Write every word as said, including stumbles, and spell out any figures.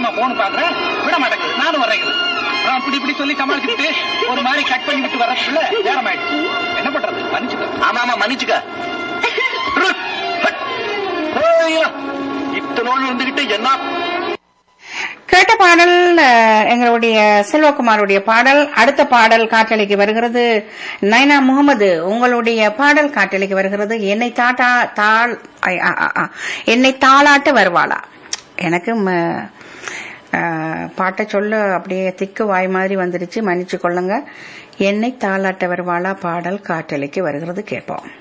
தெரியுமா போன் பாக்குறேன் விட மாட்டேங்குது. நானும் வர்றேன். இப்படி இப்படி சொல்லி சமாளிச்சுட்டு ஒரு மாதிரி கட் பண்ணி விட்டு வர்றதுக்குள்ள நேரம் ஆயிடுச்சு. என்ன பண்றது? மன்னிச்சுக்க. ஆமா ஆமா மன்னிச்சுக்க. இத்தனோடு இருந்துகிட்டு என்ன கேட்ட பாடல் எங்களுடைய செல்வகுமாருடைய பாடல். அடுத்த பாடல் காற்றலைக்கு வருகிறது. நைனா முகமது உங்களுடைய பாடல் காற்றலைக்கு வருகிறது. என்னை தாட்டா தாள் என்னை தாளாட்ட வருவாளா? எனக்கு பாட்டை சொல்ல அப்படியே திக்கு வாய் மாதிரி வந்துருச்சு, மன்னிச்சு கொள்ளுங்க. என்னை தாளாட்ட வருவாளா பாடல் காற்றலைக்கு வருகிறது, கேட்போம்.